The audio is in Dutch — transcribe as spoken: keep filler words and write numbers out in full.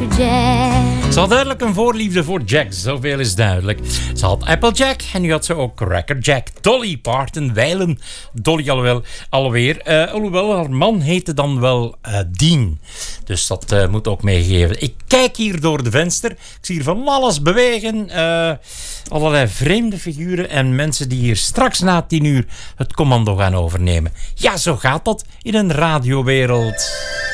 for Jack. Ze had duidelijk een voorliefde voor Jack, zoveel is duidelijk. Ze had Applejack en nu had ze ook Crackerjack. Dolly Parton, wijlen Dolly alweer. alweer uh, alhoewel, haar man heette dan wel uh, Dean. Dus dat uh, moet ook meegeven. Ik kijk hier door de venster. Ik zie hier van alles bewegen. Uh, allerlei vreemde figuren en mensen die hier straks na tien uur het commando gaan overnemen. Ja, zo gaat dat in een radiowereld.